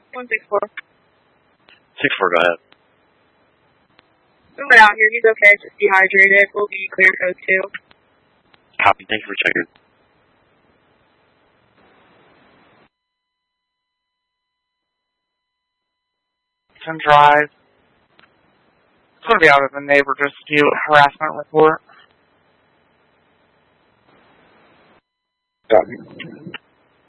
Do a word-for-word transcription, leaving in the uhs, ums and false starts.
one six four. six four, go ahead. Someone out here, he's okay, just dehydrated. We'll be clear code two. Copy, thank you for checking. Ten Drive. It's going to be out of the neighbor dispute harassment report. Copy.